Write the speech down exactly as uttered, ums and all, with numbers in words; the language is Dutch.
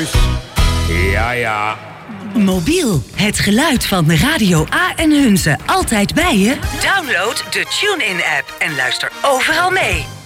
Ja, ja. Mobiel, het geluid van Radio A en Hunze. Altijd bij je? Download de TuneIn-app en luister overal mee.